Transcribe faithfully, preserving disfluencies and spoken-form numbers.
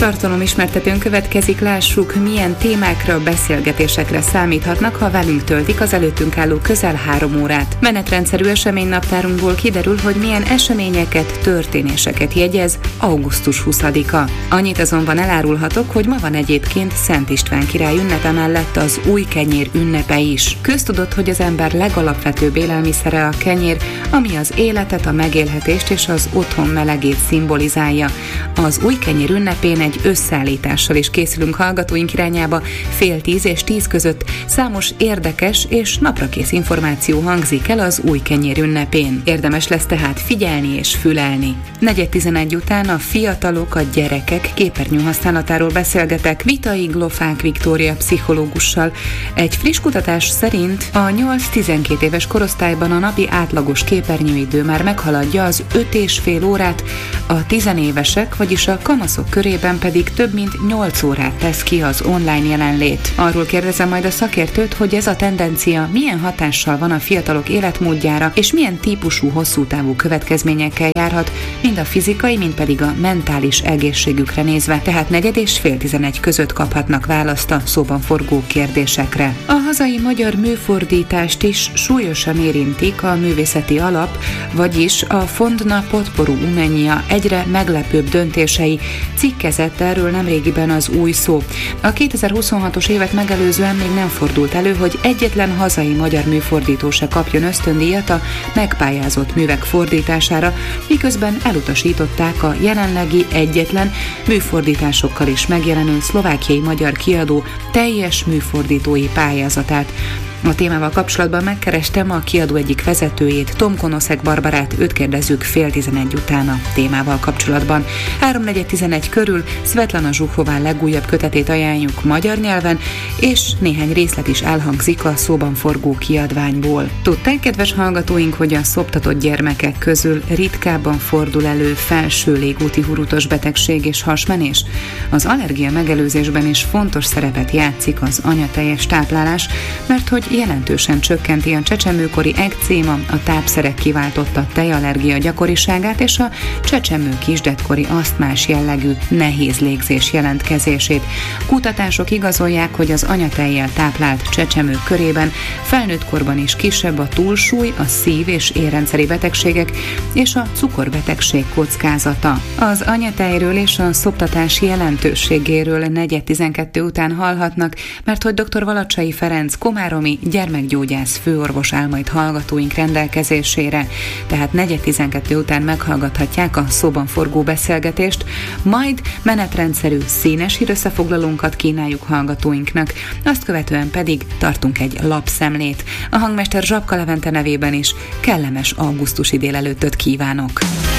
Tartalomismertetőn következik, lássuk, milyen témákra, beszélgetésekre számíthatnak, ha velünk töltik az előttünk álló közel három órát. Menetrendszerű eseménynaptárunkból kiderül, hogy milyen eseményeket, történéseket jegyez augusztus huszadika. Annyit azonban elárulhatok, hogy ma van egyébként Szent István király ünnepe mellett az új kenyér ünnepe is. Köztudott, hogy az ember legalapvetőbb élelmiszere a kenyér, ami az életet, a megélhetést és az otthon melegét szimbolizálja. Az új kenyér ünnepén egy összeállítással is készülünk hallgatóink irányába. Fél tíz és tíz között számos érdekes és naprakész információ hangzik el az új kenyér ünnepén. Érdemes lesz tehát figyelni és fülelni. Negyed tizenegy után a fiatalok, a gyerekek képernyő használatáról beszélgetek Vitai Glofák Viktória pszichológussal. Egy friss kutatás szerint a nyolc-tizenkét éves korosztályban a napi átlagos képernyőidő már meghaladja az öt és fél órát, a tizenévesek, vagyis a kamaszok körében pedig több mint nyolc órát tesz ki az online jelenlét. Arról kérdezem majd a szakértőt, hogy ez a tendencia milyen hatással van a fiatalok életmódjára, és milyen típusú hosszú távú következményekkel járhat, mind a fizikai, mind pedig a mentális egészségükre nézve, tehát negyed és fél tizenegy között kaphatnak választ a szóban forgó kérdésekre. A hazai magyar műfordítást is súlyosan érintik a művészeti alap, vagyis a Fondna Podporu Umenija egyre meglepőbb döntései. Cikkezett erről nemrégiben az Új Szó. A kétezer-huszonhatos évet megelőzően még nem fordult elő, hogy egyetlen hazai magyar műfordító se kapjon ösztöndíjat a megpályázott művek fordítására, miközben elutasították a jelenlegi egyetlen műfordításokkal is megjelenő szlovákiai magyar kiadó teljes műfordítói pályázatát. A témával kapcsolatban megkerestem a kiadó egyik vezetőjét, Tomkonoszek Barbarát, őt kérdezzük fél tizenegy után a témával kapcsolatban. háromnegyed tizenegy körül Szvetlana Zsuchová legújabb kötetét ajánljuk magyar nyelven, és néhány részlet is elhangzik a szóban forgó kiadványból. Tudták, kedves hallgatóink, hogy a szoptatott gyermekek közül ritkábban fordul elő felső légúti hurutos betegség és hasmenés? Az allergia megelőzésben is fontos szerepet játszik az anyatejes táplálás, mert hogy jelentősen csökkenti a csecsemőkori ekcéma, a tápszerek kiváltotta tejallergia gyakoriságát és a csecsemő kisdetkori asztmás jellegű nehéz légzés jelentkezését. Kutatások igazolják, hogy az anyatejjel táplált csecsemők körében felnőtt korban is kisebb a túlsúly, a szív- és érrendszeri betegségek és a cukorbetegség kockázata. Az anyatejről és a szoptatás jelentőségéről negyed tizenkettő után hallhatnak, mert hogy dr. Valacsai Ferenc komáromi gyermekgyógyász főorvos áll majd hallgatóink rendelkezésére, tehát negyed tizenkettő után meghallgathatják a szóban forgó beszélgetést, majd menetrendszerű színes hírösszefoglalónkat kínáljuk hallgatóinknak, azt követően pedig tartunk egy lapszemlét. A hangmester Zsapka Levente nevében is kellemes augusztusi délelőttöt kívánok!